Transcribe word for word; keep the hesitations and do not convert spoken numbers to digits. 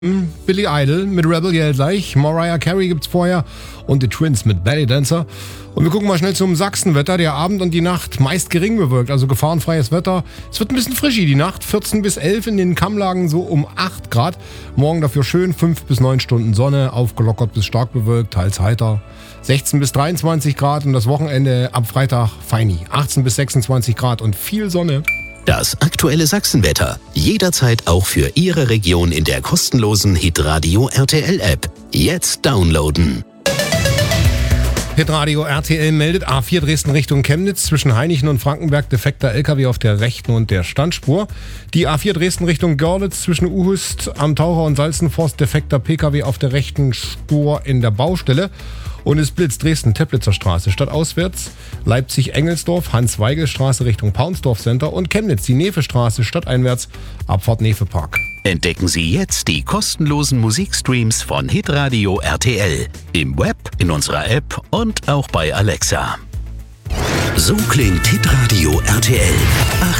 Billy Idol mit Rebel Yell gleich, Mariah Carey gibt's vorher und die Twins mit Belly Dancer. Und wir gucken mal schnell zum Sachsenwetter. Der Abend und die Nacht meist gering bewölkt, also gefahrenfreies Wetter. Es wird ein bisschen frischi die Nacht, vierzehn bis elf, in den Kammlagen so um acht Grad. Morgen dafür schön, fünf bis neun Stunden Sonne, aufgelockert bis stark bewölkt, teils heiter. sechzehn bis dreiundzwanzig Grad und das Wochenende ab Freitag feini, achtzehn bis sechsundzwanzig Grad und viel Sonne. Das aktuelle Sachsenwetter. Jederzeit auch für Ihre Region in der kostenlosen Hitradio R T L App. Jetzt downloaden. Hitradio R T L meldet A vier Dresden Richtung Chemnitz zwischen Hainichen und Frankenberg defekter L K W auf der rechten und der Standspur. Die A vier Dresden Richtung Görlitz zwischen Uhust am Taucher und Salzenforst defekter P K W auf der rechten Spur in der Baustelle. Und es blitzt Dresden-Teplitzer Straße stadtauswärts, Leipzig-Engelsdorf, Hans-Weigel-Straße Richtung Paunsdorf Center und Chemnitz die Nefe-Straße stadteinwärts, Abfahrt Nefe-Park. Entdecken Sie jetzt die kostenlosen Musikstreams von Hitradio R T L. Im Web, in unserer App und auch bei Alexa. So klingt Hitradio R T L.